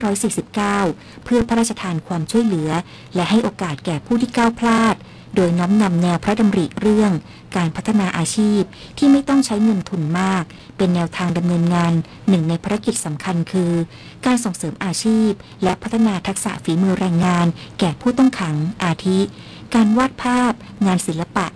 2549 เพื่อพระราชทานความช่วยเหลือและให้โอกาสแก่ผู้ที่ก้าวพลาดโดยน้อมนำแนวพระดำริเรื่องการพัฒนาอาชีพที่ไม่ต้องใช้เงินทุนมากเป็นแนวทางดำเนินงานหนึ่งในภารกิจสำคัญคือการส่งเสริมอาชีพและพัฒนาทักษะฝีมือแรงงานแก่ผู้ต้องขังอาทิการวาดภาพงานศิลปะ